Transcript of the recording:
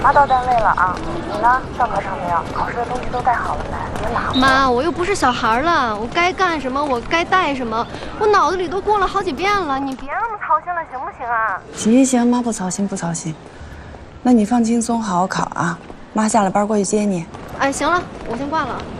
妈到单位了啊，你呢？上课上没有？考试的东西都带好了没？别马虎。 妈，我又不是小孩了，我该干什么我该带什么，我脑子里都过了好几遍了，你别那么操心了，行不行啊？ 行，妈不操心不操心。那你放轻松，好好考啊。妈下了班过去接你。 哎，行了，我先挂了。